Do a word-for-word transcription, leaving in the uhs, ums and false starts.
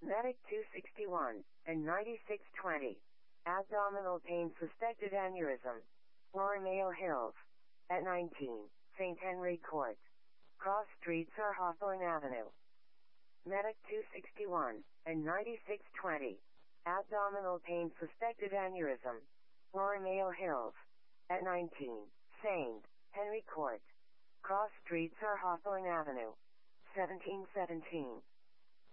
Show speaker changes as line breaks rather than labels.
Medic two sixty-one and ninety-six twenty. Abdominal pain, suspected aneurysm. Royal Hills. At nineteen, Saint Henry Court. Cross Streets or Hawthorne Avenue. Medic two sixty-one and ninety-six twenty. Abdominal pain, suspected aneurysm. Royal Hills. At nineteen, Saint Henry Court. Cross Streets or Hawthorne Avenue. seventeen seventeen.